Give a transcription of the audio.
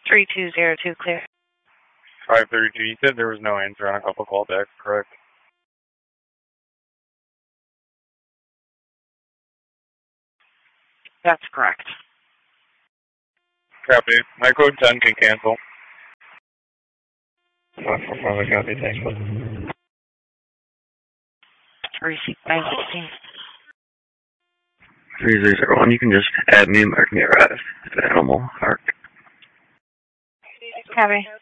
3202 clear. 532, you said there was no answer on a couple callbacks, correct? That's correct. Copy. My code 10 can cancel. 545, copy, thanks, bud. Receipt 516. 3001, you can just add me and mark me arrived. It's animal arc. Copy.